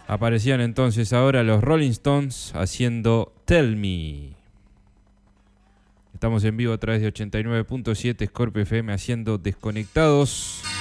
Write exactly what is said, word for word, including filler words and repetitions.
Aparecían entonces ahora los Rolling Stones haciendo Tell Me. Estamos en vivo a través de ochenta y nueve punto siete Scorpio F M haciendo Desconectados.